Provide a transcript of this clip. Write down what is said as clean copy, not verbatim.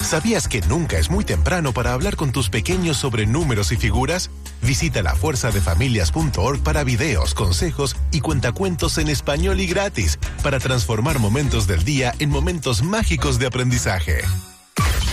¿Sabías que nunca es muy temprano para hablar con tus pequeños sobre números y figuras? Visita lafuerzadefamilias.org para videos, consejos y cuentacuentos en español y gratis para transformar momentos del día en momentos mágicos de aprendizaje.